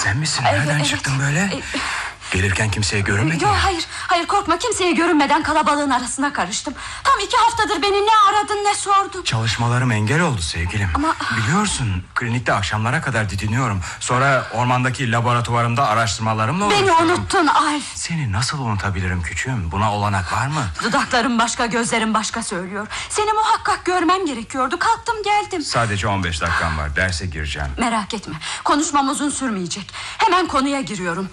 Sen misin? Nereden çıktın böyle? Gelirken kimseye görünmedin Yok, mi? hayır korkma, kimseye görünmeden kalabalığın arasına karıştım. Tam 2 haftadır beni ne aradın ne sordun. Çalışmalarım engel oldu sevgilim. Ama... Biliyorsun, klinikte akşamlara kadar didiniyorum. Sonra ormandaki laboratuvarımda araştırmalarımla beni uğraşıyorum. unuttun Alf. Seni nasıl unutabilirim küçüğüm? Buna olanak var mı? Dudaklarım başka, gözlerim başka söylüyor. Seni muhakkak görmem gerekiyordu. Kalktım geldim. Sadece 15 dakikam var, derse gireceğim. Merak etme, konuşmam uzun sürmeyecek. Hemen konuya giriyorum.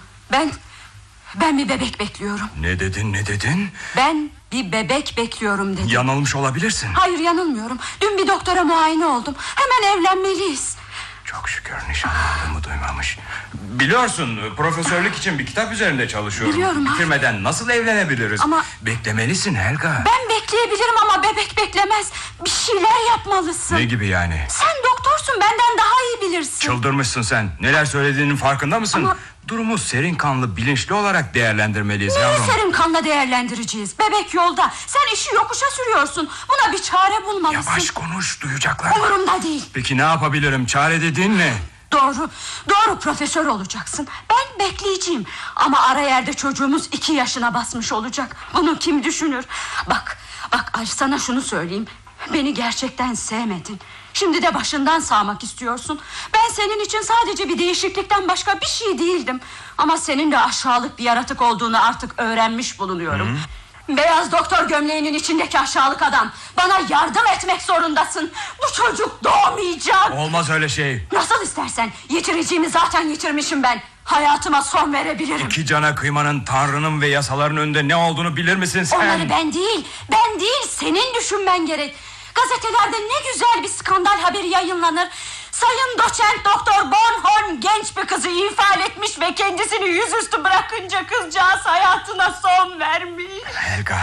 Ben bir bebek bekliyorum. Ne dedin? Ben bir bebek bekliyorum dedim. Yanılmış olabilirsin. Hayır, yanılmıyorum. Dün bir doktora muayene oldum. Hemen evlenmeliyiz. Çok şükür nişanlandığımı duymamış. Biliyorsun, profesörlük için bir kitap üzerinde çalışıyorum. Biliyorum. Bitirmeden nasıl evlenebiliriz? Ama... Beklemelisin Helga. Ben bekleyebilirim ama bebek beklemez. Bir şeyler yapmalısın. Ne gibi yani? Sen doktorsun, benden daha iyi bilirsin. Çıldırmışsın sen. Neler söylediğinin farkında mısın? Ama... Durumu serin kanlı, bilinçli olarak değerlendirmeliyiz yavrum. Neyi serin kanla değerlendireceğiz? Bebek yolda. Sen işi yokuşa sürüyorsun. Buna bir çare bulmalısın. Yavaş konuş, duyacaklar. Umurumda değil. Peki ne yapabilirim? Çare dediğin ne? Doğru profesör olacaksın. Ben bekleyeceğim. Ama ara yerde çocuğumuz 2 yaşına basmış olacak. Bunu kim düşünür? Bak Alf, sana şunu söyleyeyim. Beni gerçekten sevmedin. Şimdi de başından sağmak istiyorsun. Ben senin için sadece bir değişiklikten başka bir şey değildim. Ama senin de aşağılık bir yaratık olduğunu artık öğrenmiş bulunuyorum. Beyaz doktor gömleğinin içindeki aşağılık adam. Bana yardım etmek zorundasın. Bu çocuk doğmayacak. Olmaz öyle şey. Nasıl istersen. Yitireceğimi zaten yitirmişim ben. Hayatıma son verebilirim. 2 cana kıymanın, Tanrı'nın ve yasaların önünde ne olduğunu bilir misin sen? Onları ben değil senin düşünmen gerek. Gazetelerde ne güzel bir skandal haberi yayınlanır. Sayın doçent doktor Bornholm genç bir kızı infal etmiş ve kendisini yüzüstü bırakınca kızcağız hayatına son vermiş. Helga.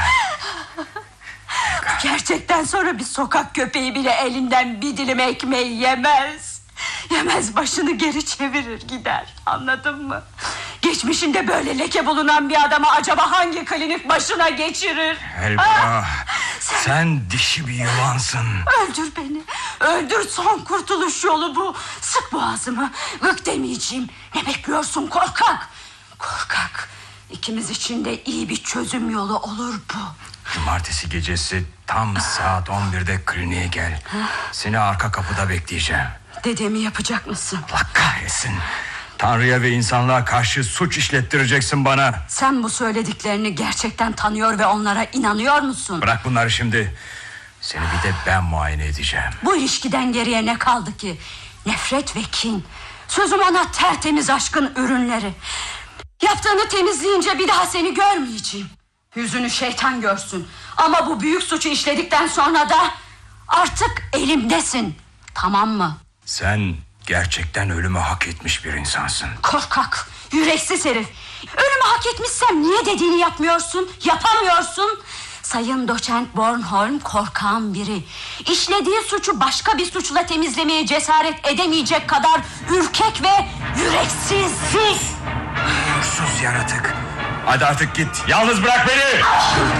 Gerçekten sonra bir sokak köpeği bile elinden bir dilim ekmeği yemez. Başını geri çevirir gider, anladın mı? Geçmişinde böyle leke bulunan bir adama acaba hangi klinik başına geçirir? Helga, sen dişi bir yılansın. Öldür beni, öldür, son kurtuluş yolu bu. Sık boğazımı, gık demeyeceğim. Ne bekliyorsun korkak? İkimiz için de iyi bir çözüm yolu olur bu. Cumartesi gecesi tam saat 11'de kliniğe gel. Seni arka kapıda bekleyeceğim. Dediğimi yapacak mısın? Allah kahretsin. Tanrı'ya ve insanlığa karşı suç işlettireceksin bana. Sen bu söylediklerini gerçekten tanıyor ve onlara inanıyor musun? Bırak bunları şimdi. Seni bir de ben muayene edeceğim. Bu ilişkiden geriye ne kaldı ki? Nefret ve kin. Sözüm ona tertemiz aşkın ürünleri. Yaptığını temizleyince bir daha seni görmeyeceğim. Yüzünü şeytan görsün. Ama bu büyük suçu işledikten sonra da artık elimdesin. Tamam mı? Sen gerçekten ölümü hak etmiş bir insansın. Korkak, yüreksiz herif. Ölümü hak etmişsem niye dediğini yapamıyorsun? Sayın doçent Bornholm korkağın biri. İşlediği suçu başka bir suçla temizlemeye cesaret edemeyecek kadar ürkek ve yüreksiz. Sus yaratık. Hadi artık git, yalnız bırak beni.